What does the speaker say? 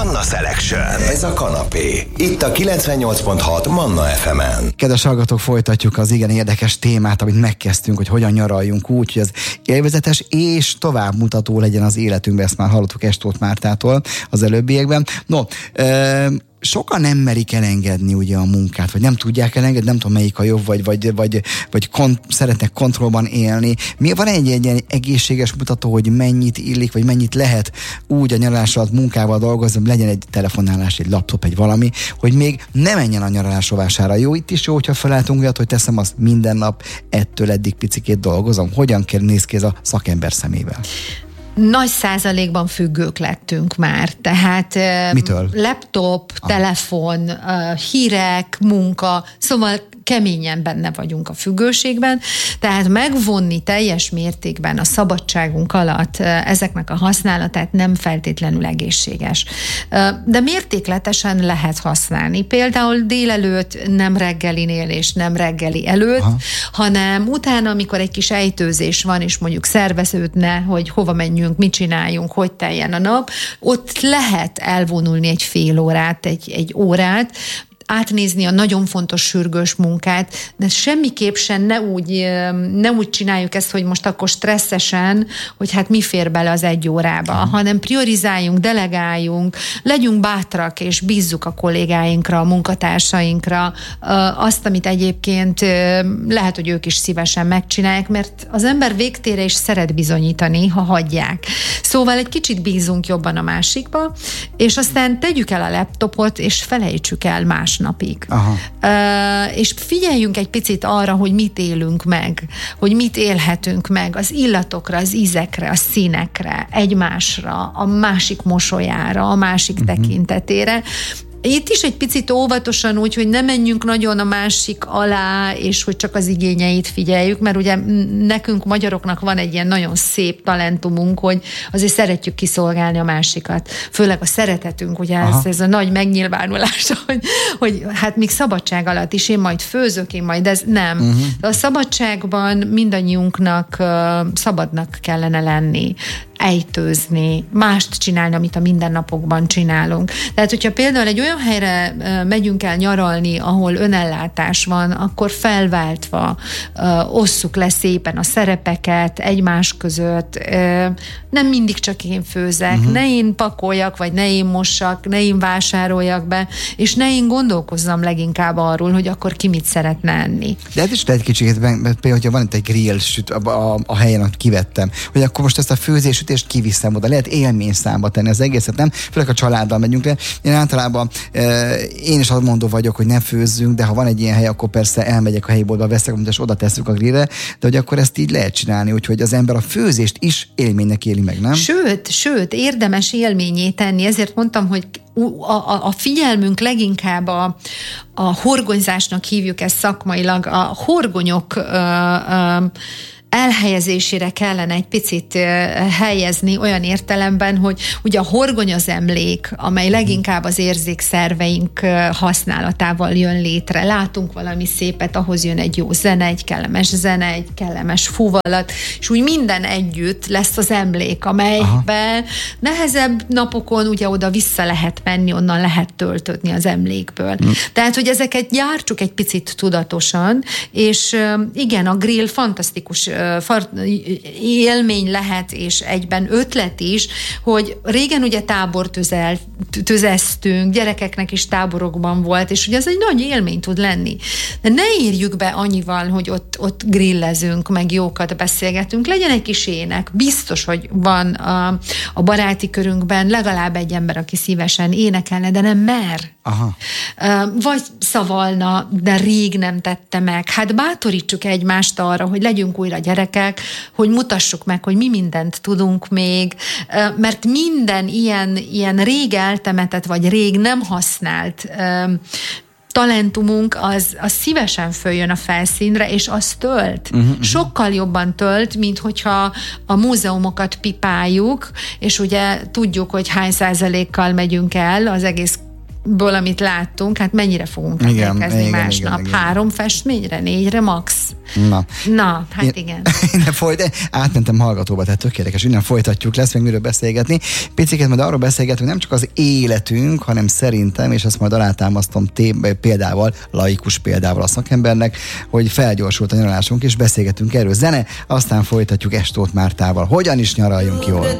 Manna Selection. Ez a kanapé. Itt a 98.6 Manna FM-en. Kedves hallgatók, folytatjuk az igen érdekes témát, amit megkezdtünk, hogy hogyan nyaraljunk úgy, hogy az élvezetes és továbbmutató legyen az életünkben. Ezt már hallottuk Estóth Mártától az előbbiekben. Sokan nem merik elengedni ugye a munkát, vagy nem tudják elengedni, nem tudom melyik a jobb, vagy szeretnek kontrollban élni. Van egy ilyen egészséges mutató, hogy mennyit illik, vagy mennyit lehet úgy a nyaralás alatt munkával dolgozni, legyen egy telefonálás, egy laptop, egy valami, hogy még ne menjen a nyaralás rovására. Jó, itt is jó, hogyha felálltunk olyat, hogy teszem azt minden nap, ettől eddig picikét dolgozom. Hogyan kell néz ki ez a szakember szemével? Nagy százalékban függők lettünk már, tehát mitől? Laptop, telefon, hírek, munka, szóval keményen benne vagyunk a függőségben, tehát megvonni teljes mértékben a szabadságunk alatt ezeknek a használatát nem feltétlenül egészséges. De mértékletesen lehet használni. Például délelőtt nem reggelinél és nem reggeli előtt, hanem utána, amikor egy kis ejtőzés van, és mondjuk szerveződne, hogy hova menjünk, mit csináljunk, hogy teljen a nap, ott lehet elvonulni egy fél órát, egy órát, átnézni a nagyon fontos sürgős munkát, de semmiképp sem ne úgy csináljuk ezt, hogy most akkor stresszesen, hogy hát mi fér bele az egy órába, hanem priorizáljunk, delegáljunk, legyünk bátrak, és bízzuk a kollégáinkra, a munkatársainkra azt, amit egyébként lehet, hogy ők is szívesen megcsinálják, mert az ember végtére is szeret bizonyítani, ha hagyják. Szóval egy kicsit bízunk jobban a másikba, és aztán tegyük el a laptopot, és felejtsük el más napig. És figyeljünk egy picit arra, hogy mit élünk meg, hogy mit élhetünk meg, az illatokra, az ízekre, a színekre, egymásra, a másik mosolyára, a másik tekintetére. Itt is egy picit óvatosan úgy, hogy ne menjünk nagyon a másik alá, és hogy csak az igényeit figyeljük, mert ugye nekünk magyaroknak van egy ilyen nagyon szép talentumunk, hogy azért szeretjük kiszolgálni a másikat. Főleg a szeretetünk, ugye ez a nagy megnyilvánulása, hogy hát még szabadság alatt is én majd főzök, én majd ez nem. A szabadságban mindannyiunknak szabadnak kellene lenni, ejtőzni, mást csinálni, amit a mindennapokban csinálunk. Tehát, hogyha például egy olyan helyre megyünk el nyaralni, ahol önellátás van, akkor felváltva osszuk le szépen a szerepeket egymás között. Nem mindig csak én főzek, ne én pakoljak, vagy ne én mossak, ne én vásároljak be, és ne én gondolkozzam leginkább arról, hogy akkor ki mit szeretne enni. De ez is lehet kicsit, például, hogyha van itt egy grill süt a helyen, amit kivettem, hogy akkor most ezt a főzésütést kiviszem oda. Lehet élményszámba tenni az egészet, nem? Főleg a családdal megyünk le. Én általában én is azt mondó vagyok, hogy ne főzzünk, de ha van egy ilyen hely, akkor persze elmegyek a helyi boltba, veszek, és oda tesszük a grillre, de hogy akkor ezt így lehet csinálni, úgyhogy az ember a főzést is élménynek éli meg, nem? Sőt, érdemes élményé tenni. Ezért mondtam, hogy a figyelmünk leginkább a horgonyzásnak hívjuk ezt szakmailag, a horgonyok elhelyezésére kellene egy picit helyezni olyan értelemben, hogy ugye a horgony az emlék, amely leginkább az érzékszerveink használatával jön létre. Látunk valami szépet, ahhoz jön egy jó zene, egy kellemes fuvalat, és úgy minden együtt lesz az emlék, amelyben nehezebb napokon ugye oda vissza lehet menni, onnan lehet töltödni az emlékből. Tehát, hogy ezeket gyártsuk egy picit tudatosan, és igen, a grill fantasztikus élmény lehet, és egyben ötlet is, hogy régen ugye tüzeztünk, gyerekeknek is táborokban volt, és ugye ez egy nagy élmény tud lenni. De ne érjük be annyival, hogy ott grillezünk, meg jókat beszélgetünk, legyen egy kis ének. Biztos, hogy van a baráti körünkben legalább egy ember, aki szívesen énekelne, de nem mer. Vagy szavalna, de rég nem tette meg. Hát bátorítsuk egymást arra, hogy legyünk újra gyerekek, hogy mutassuk meg, hogy mi mindent tudunk még, mert minden ilyen rég eltemetett, vagy rég nem használt talentumunk az szívesen följön a felszínre, és az tölt. Sokkal jobban tölt, mint hogyha a múzeumokat pipáljuk, és ugye tudjuk, hogy hány százalékkal megyünk el az egész képből, amit láttunk, hát mennyire fogunk emlékezni másnap? Igen. 3 festményre, 4-re max? Na, hát igen. Átmentem hallgatóba, tehát tökéletes, innen folytatjuk, lesz még miről beszélgetni. Piciket majd arról beszélgetünk, nem csak az életünk, hanem szerintem, és ezt majd alátámasztom példával, laikus példával a szakembernek, hogy felgyorsult a nyaralásunk, és beszélgetünk erről. Zene, aztán folytatjuk Estóth Mártával. Hogyan is nyaraljunk jól?